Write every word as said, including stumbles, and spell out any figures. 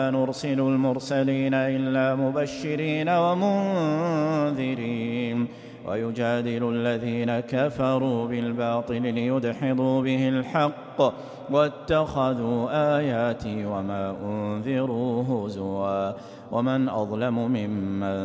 نرسل المرسلين إلا مبشرين ومنذرين ويجادل الذين كفروا بالباطل ليدحضوا به الحق واتخذوا آياتي وما أنذروا هزوا ومن أظلم ممن